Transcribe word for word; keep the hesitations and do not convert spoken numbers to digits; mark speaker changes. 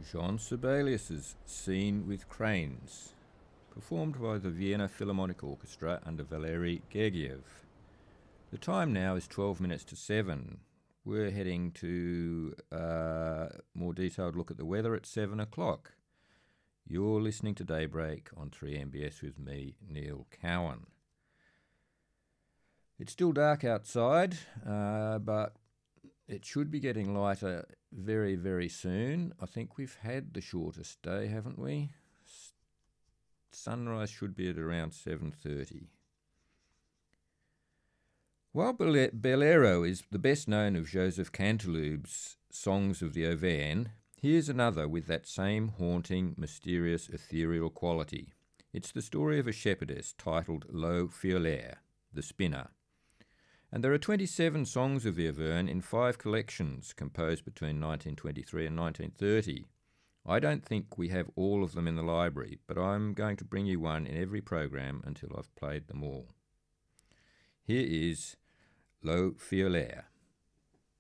Speaker 1: Jean Sibelius's Scene with Cranes, performed by the Vienna Philharmonic Orchestra under Valery Gergiev. The time now is twelve minutes to seven. We're heading to a more detailed look at the weather at seven o'clock. You're listening to Daybreak on three M B S with me, Neil Cowan. It's still dark outside, uh, but it should be getting lighter very, very soon. I think we've had the shortest day, haven't we? S- sunrise should be at around seven thirty. While Bolero is the best known of Joseph Canteloube's songs of the Auvergne, here's another with that same haunting, mysterious, ethereal quality. It's the story of a shepherdess titled L'Eau Fiolaire, the Spinner. And there are twenty-seven songs of the Auvergne in five collections composed between nineteen twenty-three and nineteen thirty. I don't think we have all of them in the library, but I'm going to bring you one in every program until I've played them all. Here is L'Eau Fiolaire.